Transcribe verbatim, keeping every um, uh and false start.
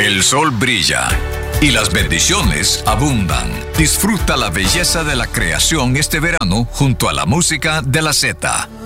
El sol brilla y las bendiciones abundan. Disfruta la belleza de la creación este verano junto a la música de la Z.